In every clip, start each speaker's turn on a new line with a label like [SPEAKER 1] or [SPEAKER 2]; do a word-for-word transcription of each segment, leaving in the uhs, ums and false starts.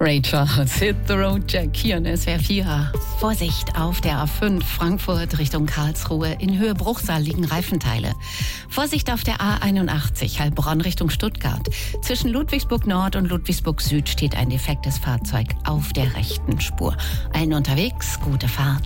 [SPEAKER 1] Ray Charles, Hit the Road Jack, hier in S W R vier. Vorsicht auf der A fünf, Frankfurt Richtung Karlsruhe. In Höhe Bruchsal liegen Reifenteile. Vorsicht auf der A einundachtzig, Heilbronn Richtung Stuttgart. Zwischen Ludwigsburg Nord und Ludwigsburg Süd steht ein defektes Fahrzeug auf der rechten Spur. Allen unterwegs, gute Fahrt.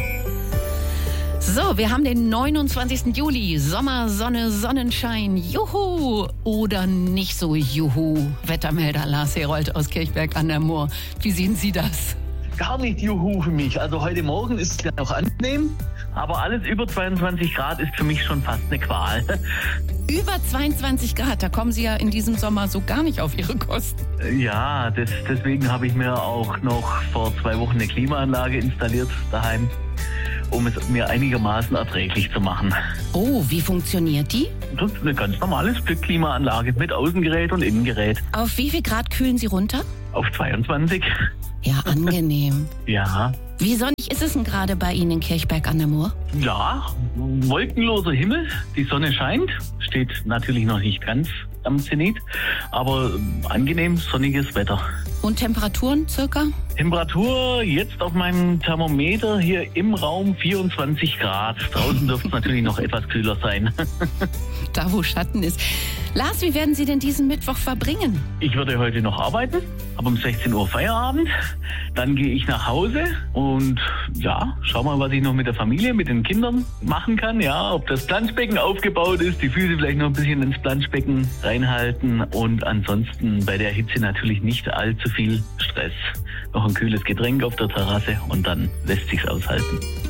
[SPEAKER 1] So, wir haben den neunundzwanzigsten Juli. Sommer, Sonne, Sonnenschein. Juhu! Oder nicht so Juhu. Wettermelder Lars Herold aus Kirchberg an der Moor. Wie sehen Sie das?
[SPEAKER 2] Gar nicht Juhu für mich. Also heute Morgen ist es ja noch angenehm, aber alles über zweiundzwanzig Grad ist für mich schon fast eine Qual.
[SPEAKER 1] Über zweiundzwanzig Grad, da kommen Sie ja in diesem Sommer so gar nicht auf Ihre Kosten.
[SPEAKER 2] Ja, das, deswegen habe ich mir auch noch vor zwei Wochen eine Klimaanlage installiert daheim, um es mir einigermaßen erträglich zu machen.
[SPEAKER 1] Oh, wie funktioniert die?
[SPEAKER 2] Das ist eine ganz normale Split-Klimaanlage mit Außengerät und Innengerät.
[SPEAKER 1] Auf wie viel Grad kühlen Sie runter?
[SPEAKER 2] Auf zweiundzwanzig.
[SPEAKER 1] Ja, angenehm.
[SPEAKER 2] Ja.
[SPEAKER 1] Wie sonnig ist es denn gerade bei Ihnen in Kirchberg an der Moor?
[SPEAKER 2] Ja, wolkenloser Himmel, die Sonne scheint, steht natürlich noch nicht ganz am Zenit, aber angenehm sonniges Wetter.
[SPEAKER 1] Und Temperaturen circa?
[SPEAKER 2] Temperatur jetzt auf meinem Thermometer hier im Raum vierundzwanzig Grad. Draußen dürfte es natürlich noch etwas kühler sein.
[SPEAKER 1] Da, wo Schatten ist. Lars, wie werden Sie denn diesen Mittwoch verbringen?
[SPEAKER 2] Ich würde heute noch arbeiten, aber um sechzehn Uhr Feierabend. Dann gehe ich nach Hause und ja, schau mal, was ich noch mit der Familie, mit den Kindern machen kann. Ja, ob das Planschbecken aufgebaut ist, die Füße vielleicht noch ein bisschen ins Planschbecken reinhalten und ansonsten bei der Hitze natürlich nicht allzu viel Stress. Noch ein kühles Getränk auf der Terrasse und dann lässt sich's aushalten.